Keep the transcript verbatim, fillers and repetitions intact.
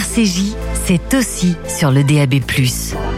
R C J, c'est aussi sur le D A B plus.